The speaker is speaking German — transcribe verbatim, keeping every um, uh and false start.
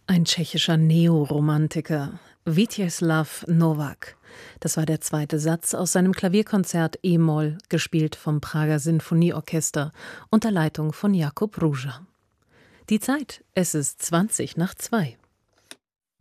Ein tschechischer Neoromantiker, Vítězslav Novák. Das war der zweite Satz aus seinem Klavierkonzert e-Moll, gespielt vom Prager Sinfonieorchester unter Leitung von Jakub Ruža. Die Zeit, es ist zwanzig nach zwei.